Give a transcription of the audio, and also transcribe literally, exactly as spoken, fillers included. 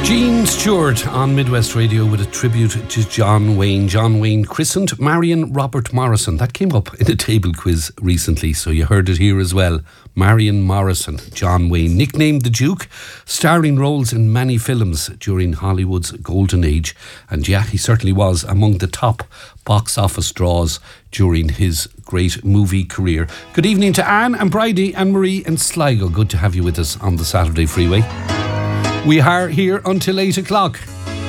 Gene Stewart on Midwest Radio with a tribute to John Wayne. John Wayne christened Marion Robert Morrison. That came up in a table quiz recently, so you heard it here as well. Marion Morrison, John Wayne, nicknamed the Duke, starring roles in many films during Hollywood's golden age. And yeah, he certainly was among the top box office draws during his great movie career. Good evening to Anne and Bridie and Marie and Sligo. Good to have you with us on the Saturday Freeway. We are here until eight o'clock.